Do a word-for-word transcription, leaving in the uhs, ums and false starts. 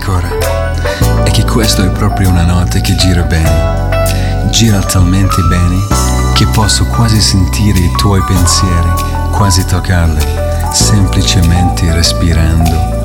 ancora è che questo è proprio una notte che gira bene, gira talmente bene che posso quasi sentire i tuoi pensieri, quasi toccarli, semplicemente respirando